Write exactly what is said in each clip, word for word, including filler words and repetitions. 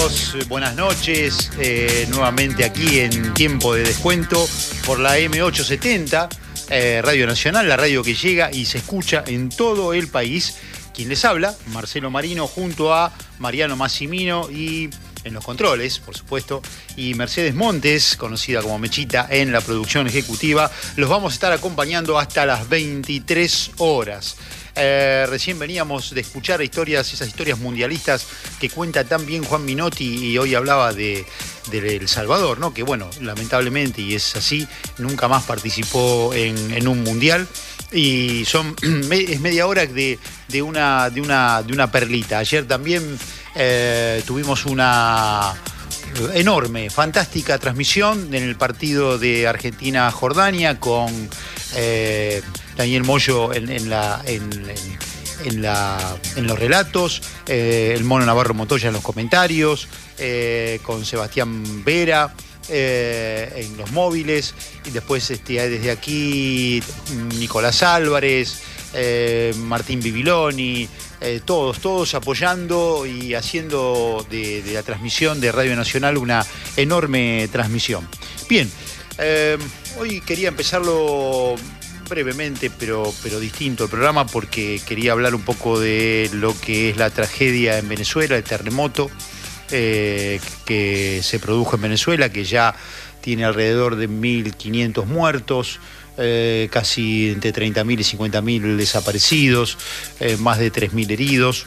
Buenas noches, eh, nuevamente aquí en Tiempo de Descuento por la M ochocientos setenta, eh, Radio Nacional, la radio que llega y se escucha en todo el país. Quien les habla, Marcelo Marino, junto a Mariano Massimino y en los controles, por supuesto, y Mercedes Montes, conocida como Mechita, en la producción ejecutiva. Los vamos a estar acompañando hasta las veintitrés horas. Eh, recién veníamos de escuchar historias, esas historias mundialistas que cuenta tan bien Juan Minotti, y hoy hablaba de, de El Salvador, ¿no? Que bueno, lamentablemente, y es así, nunca más participó en, en un mundial. Y son es media hora de, de, una, de, una, de una perlita. Ayer también eh, tuvimos una enorme, fantástica transmisión en el partido de Argentina-Jordania con eh, Daniel Moyo en, en, la, en, en, en, la, en los relatos, eh, el Mono Navarro Montoya en los comentarios, eh, con Sebastián Vera eh, en los móviles, y después este, desde aquí Nicolás Álvarez, eh, Martín Bibiloni, eh, todos, todos apoyando y haciendo de, de la transmisión de Radio Nacional una enorme transmisión. Bien, eh, hoy quería empezarlo brevemente, pero, pero distinto el programa, porque quería hablar un poco de lo que es la tragedia en Venezuela, el terremoto eh, que se produjo en Venezuela, que ya tiene alrededor de mil quinientos muertos, eh, casi entre treinta mil y cincuenta mil desaparecidos, eh, más de tres mil heridos.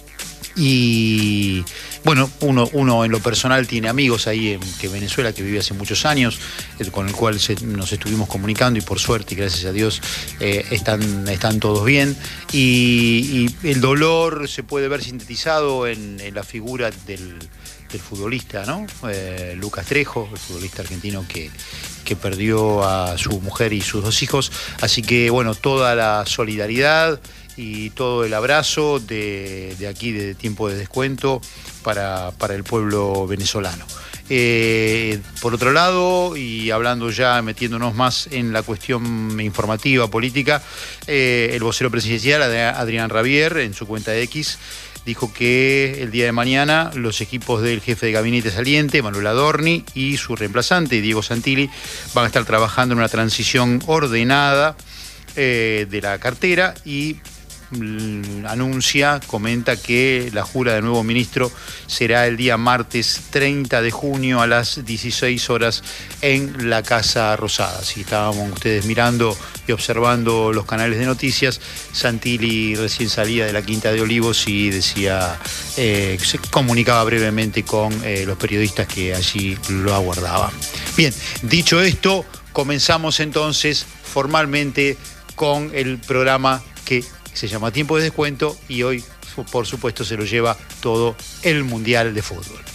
Y bueno, uno, uno en lo personal tiene amigos ahí en que Venezuela, que vive hace muchos años, eh, con el cual se, nos estuvimos comunicando, y por suerte y gracias a Dios eh, están, están todos bien. Y, y el dolor se puede ver sintetizado en, en la figura del, del futbolista, ¿no? Eh, Lucas Trejo, el futbolista argentino que, que perdió a su mujer y sus dos hijos. Así que bueno, toda la solidaridad y todo el abrazo de, de aquí, de Tiempo de Descuento, para, para el pueblo venezolano. Eh, por otro lado, y hablando ya, metiéndonos más en la cuestión informativa, política, eh, el vocero presidencial, Adrián Rabier, en su cuenta de X, dijo que el día de mañana los equipos del jefe de gabinete saliente, Manuel Adorni, y su reemplazante, Diego Santilli, van a estar trabajando en una transición ordenada eh, de la cartera, y anuncia, comenta que la jura del nuevo ministro será el día martes treinta de junio a las dieciséis horas en la Casa Rosada. Si estábamos ustedes mirando y observando los canales de noticias, Santilli recién salía de la Quinta de Olivos y decía, eh, se comunicaba brevemente con eh, los periodistas que allí lo aguardaban. Bien, dicho esto, comenzamos entonces formalmente con el programa que se llama Tiempo de Descuento, y hoy, por supuesto, se lo lleva todo el Mundial de Fútbol.